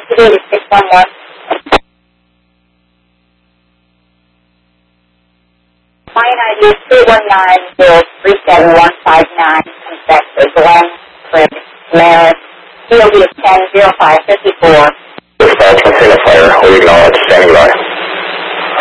Activated 611. Client ID is 219-037-159. Inspector Glenn Craig Maris. DOB is 10-0554. Dispatch, container fire. We acknowledge. Standing by.